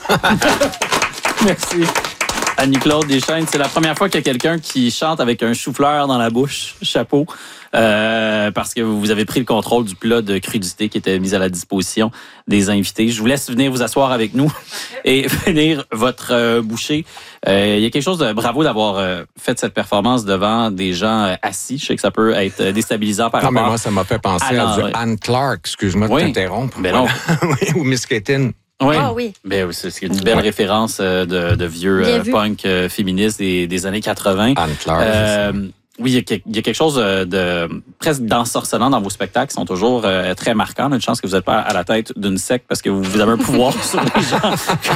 Merci. Annie-Claude Deschaines, c'est la première fois qu'il y a quelqu'un qui chante avec un chou-fleur dans la bouche. Chapeau. Parce que vous avez pris le contrôle du plat de crudité qui était mis à la disposition des invités. Je vous laisse venir vous asseoir avec nous et finir votre bouchée. Il y a quelque chose de bravo d'avoir fait cette performance devant des gens assis. Je sais que ça peut être déstabilisant par rapport. Non, mais moi, ça m'a fait penser à du Anne Clark. Excuse-moi de t'interrompre. Ben non. Oui, ou Miss Ketin. Oui. Ah oui. Ben, c'est une belle référence de vieux punk féministes des années 80. Anne Clark. Oui, il y a quelque chose de presque d'ensorcelant dans vos spectacles qui sont toujours très marquants. On a une chance que vous n'êtes pas à la tête d'une secte parce que vous avez un pouvoir sur les gens